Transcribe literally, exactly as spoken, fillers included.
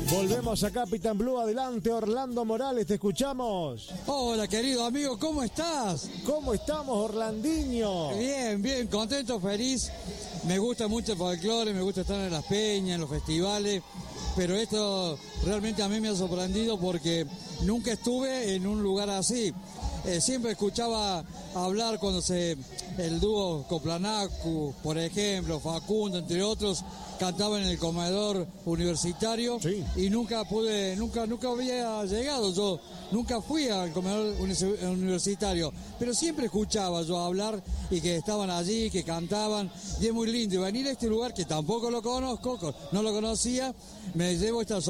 Volvemos a Capitán Blue, adelante Orlando Morales, te escuchamos. Hola querido amigo, ¿cómo estás? ¿Cómo estamos, Orlandinho? Bien, bien, contento, feliz. Me gusta mucho el folclore, me gusta estar en las peñas, en los festivales, pero esto realmente a mí me ha sorprendido porque nunca estuve en un lugar así. Eh, siempre escuchaba hablar cuando se el dúo Coplanacu, por ejemplo, Facundo, entre otros, cantaban en el comedor universitario, sí. Y nunca pude, nunca, nunca había llegado, yo nunca fui al comedor universitario, pero siempre escuchaba yo hablar y que estaban allí, que cantaban, y es muy lindo, y venir a este lugar que tampoco lo conozco, no lo conocía, me llevo esta